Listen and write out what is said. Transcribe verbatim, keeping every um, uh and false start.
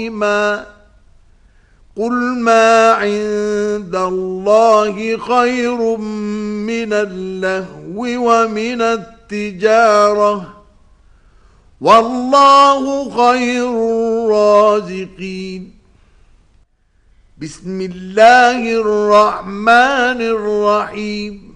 ما قل ما عند الله خير من اللهو ومن التجارة والله خير الرازقين. بسم الله الرحمن الرحيم.